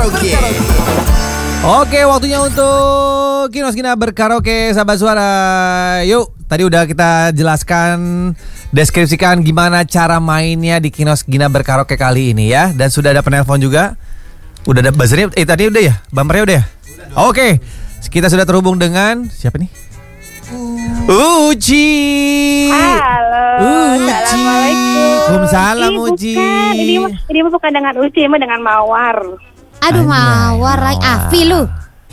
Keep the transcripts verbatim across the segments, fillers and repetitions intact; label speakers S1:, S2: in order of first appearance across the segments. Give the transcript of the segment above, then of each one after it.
S1: Berkaraoke.
S2: Oke, waktunya untuk Kinos Gina berkaraoke, sahabat suara. Yuk, tadi udah kita jelaskan, deskripsikan gimana cara mainnya di Kinos Gina berkaraoke kali ini ya. Dan sudah ada penelpon juga. Udah ada buzzernya, eh tadi udah ya? Bumpernya udah ya? Oke, kita sudah terhubung dengan siapa nih? Uci.
S3: Halo.
S2: Uci.
S3: Assalamualaikum.
S2: Waalaikumsalam
S3: Ih,
S2: Uci.
S3: bukan. Ini ini bukan dengan Uci, ini dengan Mawar.
S4: Aduh, Mawar,
S2: Mawar.
S4: Afi lu.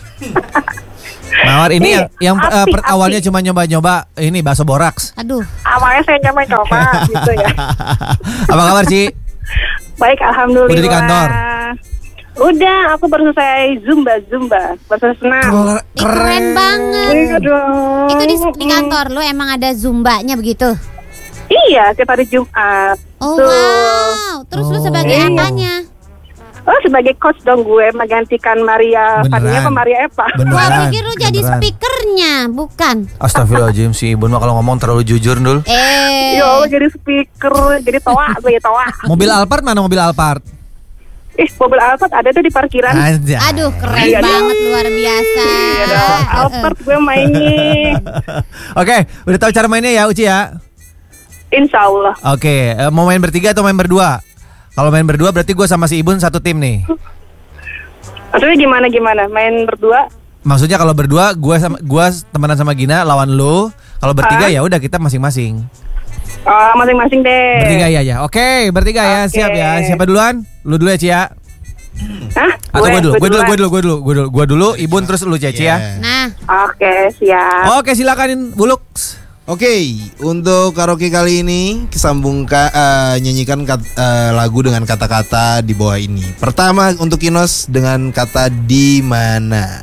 S2: Mawar ini yang, yang uh,
S3: Api,
S2: per-
S3: api.
S2: awalnya cuma nyoba-nyoba ini bakso boraks.
S4: Aduh.
S3: Awalnya saya coba-coba gitu ya.
S2: Apa kabar Ci?
S3: Baik, alhamdulillah.
S2: Udah di kantor?
S3: Udah, aku baru selesai Zumba Zumba, baru senam.
S4: Ih, keren banget.
S3: Aduh.
S4: Itu di, di kantor lu emang ada zumbanya begitu?
S3: Iya, setiap hari Jumat.
S4: Oh
S3: Tuh.
S4: wow. Terus lu
S2: Oh.
S4: sebagai
S3: Iya.
S4: apanya?
S3: Oh, sebagai coach dong gue menggantikan Maria
S2: Beneran?
S3: Fania apa Maria Eva.
S2: Beneran.
S4: Gua pikir lu jadi
S2: Beneran.
S4: speakernya, bukan?
S2: Astagfirullahaladzim si Ibun mah kalau ngomong terlalu jujur Dul.
S4: Eh.
S3: Ya Allah, jadi speaker, jadi toa, gue toa.
S2: Mobil Alphard mana mobil Alphard?
S3: Ih, mobil Alphard ada tuh di parkiran.
S2: Aja.
S4: Aduh, keren
S3: Iya,
S4: banget, luar biasa.
S3: Iya dong, Alphard gue mainnya.
S2: Oke, udah tahu cara mainnya ya Uci ya?
S3: Insya Allah.
S2: Oke, eh, mau main bertiga atau main berdua? Kalau main berdua berarti gue sama si Ibun satu tim nih.
S3: Maksudnya gimana gimana? Main berdua?
S2: Maksudnya kalau berdua gue sama gue temenan sama Gina lawan lu. Kalau bertiga
S3: Ah.
S2: ya udah kita masing-masing.
S3: Oh, masing-masing deh.
S2: Bertiga ya ya. Oke, bertiga ya.
S3: Oke.
S2: Siap ya. Siapa duluan? Lu dulu ya Ci ya.
S3: Hah?
S2: Atau gue dulu, gue dulu, gue
S3: duluan.
S2: dulu, gue dulu, gue dulu, gue dulu, Ibun terus lu Ceci ya.
S4: Nah,
S3: Oke, siap.
S2: Oke, silakan Bulux.
S1: Oke, untuk karaoke kali ini kesambungkan eh, nyanyikan kat- eh, lagu dengan kata-kata di bawah ini. Pertama untuk Kinos dengan kata di mana.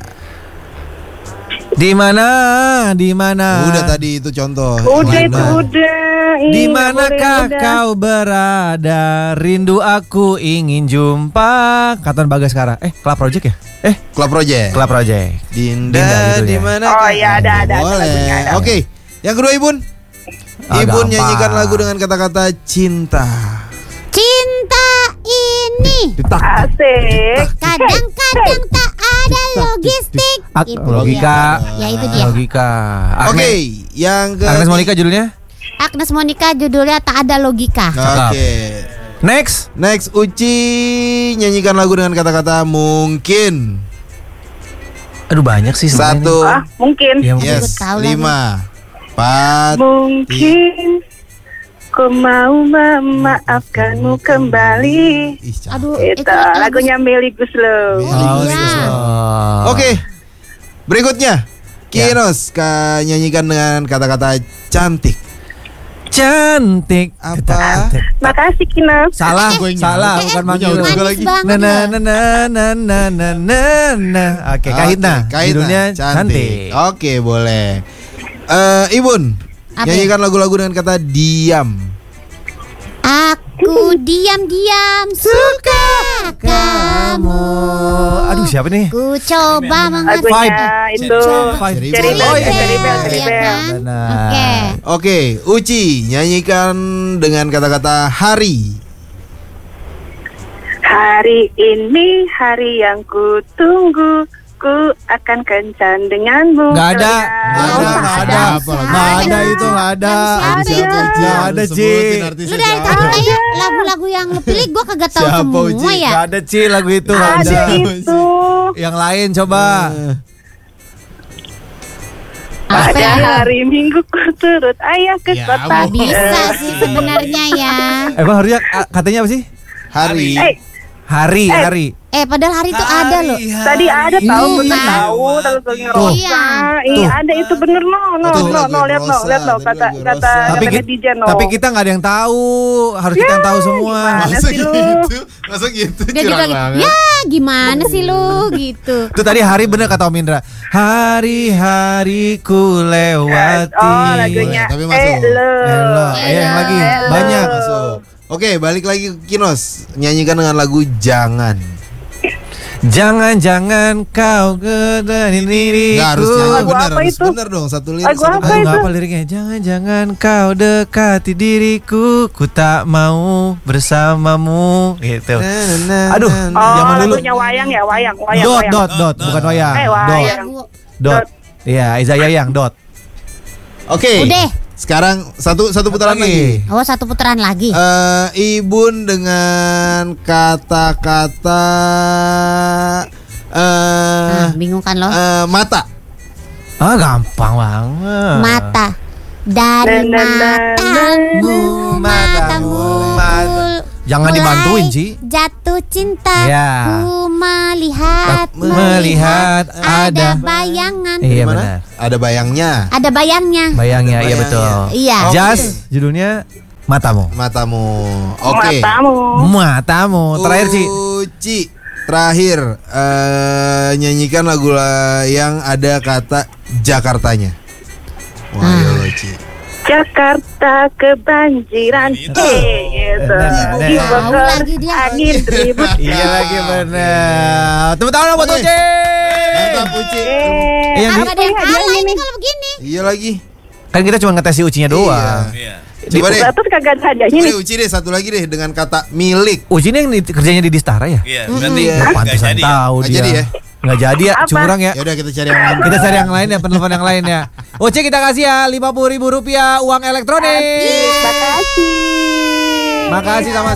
S2: Di mana? Di mana?
S1: Udah tadi itu contoh.
S3: Udah
S1: Yang
S3: itu
S1: lain.
S3: udah. Ih,
S2: Di
S3: nggak
S2: manakah
S3: boleh, udah.
S2: kau berada? Rindu aku ingin jumpa. Katon Bagaskara. Eh, Club Project ya? Eh,
S1: Club Project.
S2: Club Project.
S1: Dinda,
S2: Dinda gitu
S1: di
S2: ya.
S1: mana?
S3: Oh, iya, ada, ada, ada
S1: Boleh.
S3: lagunya, ada.
S1: Oke, yang kedua Ibun.
S2: Ah,
S1: Ibun
S2: gampang.
S1: nyanyikan lagu dengan kata-kata cinta.
S4: cinta ini
S1: Ditak.
S3: Asik.
S4: kadang-kadang tak ada logistik.
S2: Ak-
S4: Itu
S2: logika.
S4: dia. Ya itu dia.
S2: Logika.
S1: Oke,
S2: Agnes,
S1: yang ke
S2: Agnes Monica judulnya?
S4: Agnes Monica judulnya tak ada logika.
S1: Oke.
S2: Next.
S1: Next Uci nyanyikan lagu dengan kata-kata mungkin.
S2: Aduh banyak sih sebenarnya.
S1: Satu.
S3: Ah, mungkin.
S2: Ya, mungkin.
S4: Gue
S1: Yes,
S4: tahu
S1: lima, empat.
S3: Mungkin ku mau memaafkanmu kembali.
S1: Ih, cakep.
S4: Aduh,
S3: Itu
S4: itu lagu-
S3: lagunya Meli Guslo.
S2: Oh,
S4: Iya.
S2: oh.
S1: Oke, berikutnya Kinos ka- nyanyikan dengan kata-kata cantik.
S2: Cantik.
S1: Apa?
S2: Cantik.
S3: Makasih Kinas.
S2: Salah,
S1: Gue
S2: salah,
S4: Eh,
S2: bukan
S4: eh,
S2: manggil.
S1: juga
S4: manis
S1: lagi.
S4: banget
S2: Na na
S4: loh.
S2: na na na na na na na. Oke, Kahitna.
S1: Oke, Kahitna,
S2: Judulnya cantik.
S1: Oke, boleh. Eh, Ibun,
S4: Apa?
S1: nyanyikan lagu-lagu dengan kata diam.
S4: Aku diam-diam suka kamu.
S2: Aduh, siapa nih?
S4: Ku coba mengerti.
S3: Lagunya itu
S2: Five.
S3: Cherry Bell,
S2: Oh, iya.
S3: Cherry Bell, Cherry
S4: Iya
S3: Bell.
S4: kan?
S2: Benar.
S4: Oke.
S1: Oke, Uci nyanyikan dengan kata-kata hari.
S3: Hari ini hari yang ku tunggu, ku akan kencan denganmu.
S2: Nggak ada.
S3: Kalian.
S2: Nggak ada,
S4: Oh,
S2: nggak ada.
S4: ada.
S2: Nggak ada itu, nggak ada.
S4: Yang siapa?
S2: Nggak ada, Ci.
S4: Lu dari tadi kayaknya lagu-lagu yang lu pilih gue kagak tahu
S1: Siapa,
S4: semua
S1: Uci?
S4: ya.
S2: Nggak ada, Ci, lagu itu. Nggak
S3: Ada
S2: ada.
S3: itu.
S2: Yang lain coba.
S4: Apa
S3: Pada
S4: ya?
S3: hari Minggu ku turut ayah ke
S1: Ya,
S3: kota.
S4: Bisa sih sebenarnya ya.
S2: Emang harusnya ah, katanya apa sih?
S1: Hari.
S3: Eh,
S2: Hari,
S3: Eh.
S2: hari.
S4: Eh padahal hari itu ada loh.
S3: tadi ada tahu
S4: Iya.
S3: bener tahu tahu tentang Rosa.
S4: Iya.
S3: Iya, ada itu bener no no
S1: Tuh,
S3: no
S1: lagu
S3: no lihat no
S1: Rosa,
S3: lihat no
S1: tadi
S3: kata
S1: lagu
S3: kata
S1: Rosa.
S2: Tapi
S3: kata
S2: kita,
S3: netizen no.
S2: tapi kita nggak ada yang tahu. Harus kita yang tahu semua.
S3: gimana?
S1: Masa
S3: sih lu?
S1: gitu? Masa gitu?
S4: Udah gitu
S1: Curang
S4: lagi.
S1: banget.
S4: Ya gimana sih lu gitu.
S2: Itu tadi hari bener kata Om Indra. Hari-hari ku lewati.
S3: Oh, lagunya
S1: Tapi masuk.
S3: Elo.
S2: Elo. Eh, yang lagi
S3: Elo.
S2: banyak.
S1: Masuk. Oke, balik lagi ke Kinos. Nyanyikan dengan lagu Jangan.
S2: Jangan-jangan kau gedani diriku.
S1: Nggak harus nyanyi
S3: Lagu
S1: benar,
S3: apa
S1: harus
S3: itu?
S1: benar dong satu lirik.
S3: Lagu
S1: satu
S3: apa
S2: Aduh,
S1: lirik.
S3: itu?
S2: nggak apa liriknya. Jangan-jangan kau dekati diriku, ku tak mau bersamamu. Gitu. Aduh,
S3: Oh,
S2: zaman dulu.
S3: lagunya wayang ya, wayang, wayang,
S2: Dot,
S3: wayang.
S2: dot, dot, bukan wayang.
S3: Eh,
S2: Dot,
S3: wayang.
S2: dot. Iya, Iza Yayang, dot.
S1: Oke.
S4: Udah.
S1: Sekarang satu satu putaran lagi.
S4: Oh, satu putaran lagi.
S1: Eh, Ibun dengan kata-kata eh
S4: Ah, bingung kan lo?
S1: eh, mata.
S2: Ah, gampang banget.
S4: Mata. Dari
S3: Na, na, na,
S4: matamu,
S2: matamu,
S4: matamu.
S2: mata- Jangan
S4: mulai
S2: dibantuin, Ci.
S4: Jatuh cinta.
S2: Ya.
S4: Ku melihat,
S2: Melihat
S4: ada
S2: ada-
S4: bayangan.
S2: Iya
S1: Gimana?
S2: benar.
S1: Ada bayangnya.
S4: Ada bayangnya.
S2: Bayangnya, iya
S1: Bayangnya.
S2: betul.
S4: Iya.
S1: Oke.
S2: Jas, judulnya Matamu.
S1: Matamu. Oke.
S3: Matamu.
S2: Matamu. Terakhir, Ci.
S1: Uci. Terakhir eh, nyanyikan lagu la- yang ada kata Jakartanya. Wah,
S4: Ah.
S1: ya lo, Ci.
S3: Jakarta kebanjiran. Eh, gitu.
S2: Nah, nah, nah.
S3: Dibakar
S4: Tahu lagi dia.
S3: angin ribut.
S2: Iya lagi benar. Tepuk tangan buat
S1: Oke.
S2: Uci.
S1: Mantap, Uci.
S3: Eh,
S2: Yang
S4: Apa
S2: di-
S4: ada yang
S3: Apa
S4: kalah
S3: ini?
S4: ini kalau begini?
S1: Iya lagi.
S2: Kan kita cuma ngetes si Ucinya doang.
S1: Iya. Coba deh.
S3: Terus kagak ada hadiahnya
S1: Coba
S3: nih.
S1: deh Uci deh satu lagi deh dengan kata milik.
S2: Uci ini yang di- kerjanya di Distara ya?
S5: Iya, berarti
S1: Iya.
S5: nggak
S2: Pantesan
S5: jadi ya?
S2: tahu
S1: Nggak
S2: dia.
S1: jadi ya?
S2: Nggak jadi ya,
S3: Apa?
S2: curang ya.
S1: Ya udah kita cari yang lain.
S2: Kita cari yang lain ya, penelpon yang lain ya. Uci kita kasih ya lima puluh ribu rupiah uang elektronik.
S3: Makasih.
S2: Makasih sama